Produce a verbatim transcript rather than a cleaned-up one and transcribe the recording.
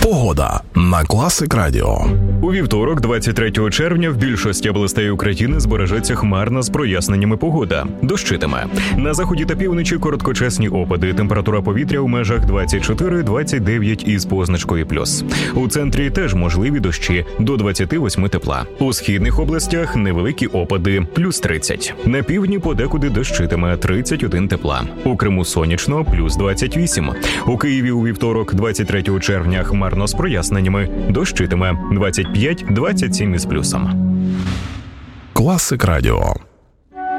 Погода на Класик Радіо. У вівторок, двадцять третього червня, в більшості областей України збережеться хмарна з проясненнями погода. Дощитиме. На заході та півночі короткочасні опади. Температура повітря у межах двадцять чотири - двадцять дев'ять із позначкою плюс. У центрі теж можливі дощі до двадцять восьми тепла. У східних областях невеликі опади – плюс тридцять. На півдні подекуди дощитиме – тридцять один тепла. У Криму сонячно – плюс двадцять вісім. У Києві у вівторок, двадцять третього червня, хмарно з проясненнями. Дощитиме – двадцять п'ять - двадцять сім із плюсом. Класик Радіо.